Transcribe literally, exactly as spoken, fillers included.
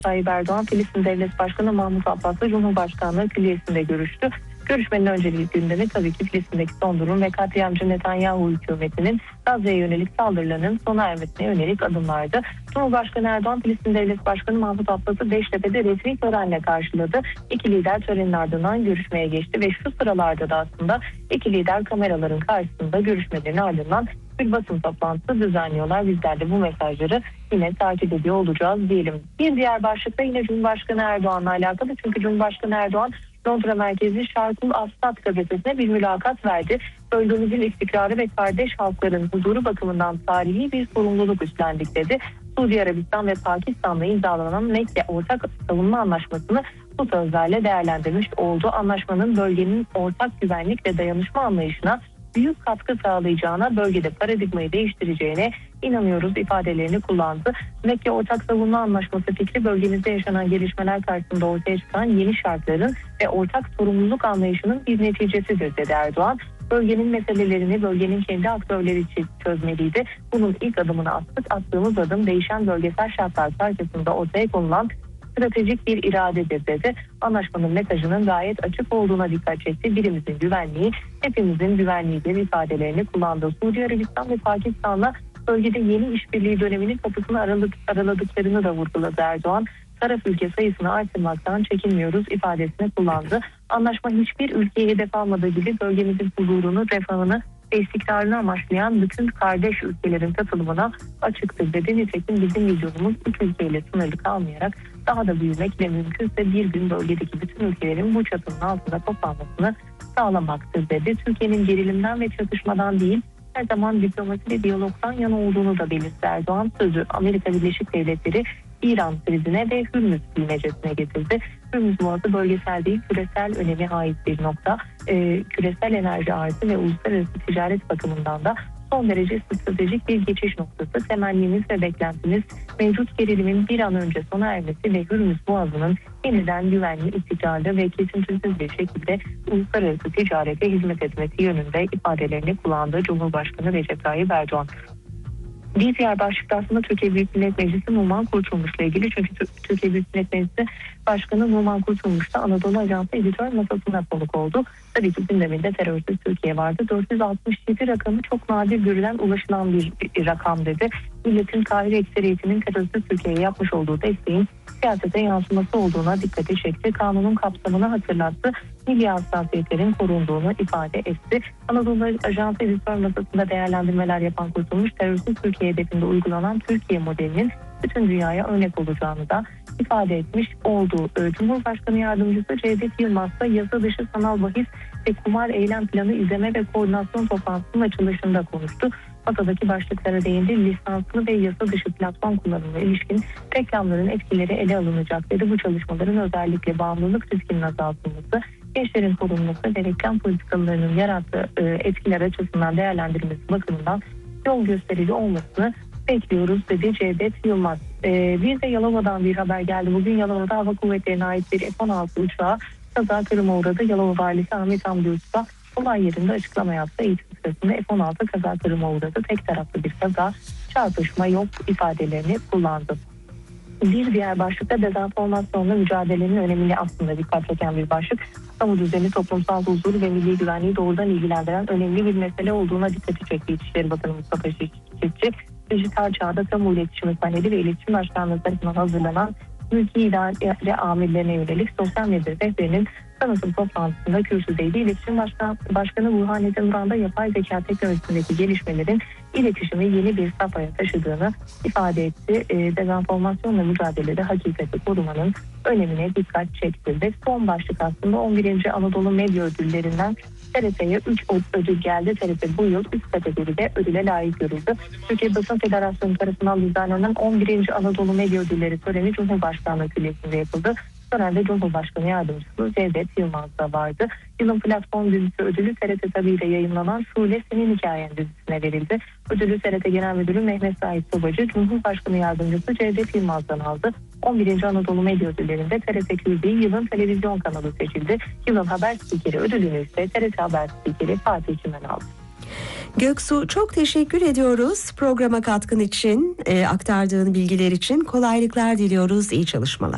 Tayyip Erdoğan, Filistin Devlet Başkanı Mahmut Abbas'la Cumhurbaşkanlığı Külliyesi'nde görüştü. Görüşmenin önceliği gündemi tabii ki Filistin'deki son durum ve katliamcı Netanyahu hükümetinin Gazze'ye yönelik saldırılarının sona ermesine yönelik adımlardı. Cumhurbaşkanı Erdoğan, Filistin Devlet Başkanı Mahmut Abbas'ı Beştepe'de resmi törenle karşıladı. İki lider törenin ardından görüşmeye geçti ve şu sıralarda da aslında iki lider kameraların karşısında görüşmelerin ardından bir basın toplantısı düzenliyorlar. Bizler de bu mesajları yine takip ediyor olacağız diyelim. Bir diğer başlıkta yine Cumhurbaşkanı Erdoğan'la alakalı, çünkü Cumhurbaşkanı Erdoğan Londra merkezli Şarkul Astat gazetesine bir mülakat verdi. Bölgemizin istikrarı ve kardeş halkların huzuru bakımından tarihi bir sorumluluk üstlendik dedi. Suudi Arabistan ve Pakistan'la imzalanan Mekke Ortak Savunma Anlaşması'nı bu sözlerle değerlendirmiş oldu. Anlaşmanın bölgenin ortak güvenlik ve dayanışma anlayışına büyük katkı sağlayacağına, bölgede paradigmayı değiştireceğine inanıyoruz ifadelerini kullandı. Mekke Ortak Savunma Anlaşması fikri bölgemizde yaşanan gelişmeler karşısında ortaya çıkan yeni şartların ve ortak sorumluluk anlayışının bir neticesidir dedi Erdoğan. Bölgenin meselelerini bölgenin kendi aktörleri için çözmeliydi. Bunun ilk adımını attık. Attığımız adım değişen bölgesel şartlar karşısında ortaya konulan stratejik bir iradedir dedi. Anlaşmanın mesajının gayet açık olduğuna dikkat çekti. Birimizin güvenliği hepimizin güvenliğidir ifadelerini kullandı. Suudi Arabistan ve Pakistan'la bölgede yeni işbirliği döneminin kapısını araladık, araladıklarını da vurguladı Erdoğan. Taraf ülke sayısını artırmaktan çekinmiyoruz ifadesini kullandı. Anlaşma hiçbir ülkeye hedef almadığı gibi bölgemizin huzurunu, refahını ve istikrarını amaçlayan bütün kardeş ülkelerin katılımına açıktır dedi. Nitekim bizim vizyonumuz üç ülkeyle sınırlı kalmayarak daha da büyümek ve mümkünse bir gün bölgedeki bütün ülkelerin bu çatının altında toplanmasını sağlamaktır dedi. Türkiye'nin gerilimden ve çatışmadan değil, her zaman diplomasi ve diyalogdan yana olduğunu da belirtti Erdoğan. Sözü Amerika Birleşik Devletleri İran krizine ve Hürmüz bilmecesine getirdi. Hürmüz Boğazı bölgesel değil, küresel önemi ait bir nokta. Ee, küresel enerji arzı ve uluslararası ticaret bakımından da son derece stratejik bir geçiş noktası. Temennimiz ve beklentimiz mevcut gerilimin bir an önce sona ermesi ve Hürmüz Boğazı'nın yeniden güvenli, istikrarlı ve kesintisiz bir şekilde uluslararası ticarete hizmet etmesi yönünde ifadelerini kullandı Cumhurbaşkanı Recep Tayyip Erdoğan. Bir diğer başlıkta aslında Türkiye Büyük Millet Meclisi Numan Kurtulmuş'la ilgili, çünkü Türkiye Büyük Millet Meclisi Başkanı Numan Kurtulmuş da Anadolu Ajansı editör masasına konuk oldu. Tabii ki gündeminde terörsüz Türkiye vardı. dört yüz altmış yedi rakamı çok nadir görülen, ulaşılan bir, bir rakam dedi. Milletin kahire ekseriyetinin terörsüz Türkiye'ye yapmış olduğu desteğin siyasete yansıması olduğuna dikkati çekti. Kanunun kapsamını hatırlattı. Milli hassasiyetlerin korunduğunu ifade etti. Anadolu Ajansı editör masasında değerlendirmeler yapan Kurtulmuş, terörsüz Türkiye hedefinde uygulanan Türkiye modelinin bütün dünyaya örnek olacağını da ifade etmiş oldu. Cumhurbaşkanı Yardımcısı Cevdet Yılmaz da yasa dışı sanal bahis ve kumar eylem planı izleme ve koordinasyon toplantısının açılışında konuştu. Masadaki başlıklara değindi. Lisanslı ve yasa dışı platform kullanımına ilişkin reklamların etkileri ele alınacak dedi. Bu çalışmaların özellikle bağımlılık riskinin azaltılması, gençlerin korunması ve reklam politikalarının yarattığı etkiler açısından değerlendirilmesi bakımından yol gösterici olmasını bekliyoruz dedi Cevdet Yılmaz. Ee, bir de Yalova'dan bir haber geldi. Bugün Yalova'da Hava Kuvvetleri'ne ait bir F on altı uçağı kaza kırıma uğradı. Yalova Valisi Ahmet Hamdi Usta olay yerinde açıklama yaptı. Eğitim sırasında F on altı kaza kırıma uğradı. Tek taraflı bir kaza, çarpışma yok ifadelerini kullandı. Bir diğer başlıkta dezenformasyonla mücadelenin önemini aslında dikkat çeken bir başlık. Kamu düzeni, toplumsal huzuru ve milli güvenliği doğrudan ilgilendiren önemli bir mesele olduğuna dikkati çekti İçişleri Bakanı Mustafa Çiftçi. Dijital çağda kamu iletişimi paneli ve iletişim başkanlığı tarafından hazırlanan mülki idare amirlerine yönelik sosyal medya rehberinin tanıtım toplantısında kürsüdeydi. İletişim Başkan, Başkanı Burhanettin Duran da yapay zeka teknolojisindeki gelişmelerin iletişimi yeni bir safhaya taşıdığını ifade etti. E, dezenformasyonla mücadelede hakikati korumanın önemine dikkat çekti ve son başlık aslında on birinci Anadolu Medya Ödülleri'nden T R T'ye üç ödül geldi. T R T bu yıl üst kategoride ödüle layık görüldü. Türkiye Basın Federasyonu tarafından düzenlenen on birinci Anadolu Medya Ödülleri töreni Cumhurbaşkanlığı Külliyesi'nde yapıldı. Törende Cumhurbaşkanı Yardımcısı Cevdet Yılmaz da vardı. Yılın platform dizisi ödülü T R T Tabii ile yayınlanan Şule Senin Hikayen dizisine verildi. Ödülü T R T Genel Müdürü Mehmet Sait Sobacı, Cumhurbaşkanı Yardımcısı Cevdet Yılmaz'dan aldı. on birinci Anadolu Medya Ödülleri'nde T R T Q B yılın televizyon kanalı seçildi. Yılın haber spikeri ödülünü ise T R T Haber spikeri Fatih Çimen aldı. Göksu, çok teşekkür ediyoruz programa katkın için, e, aktardığın bilgiler için. Kolaylıklar diliyoruz, iyi çalışmalar.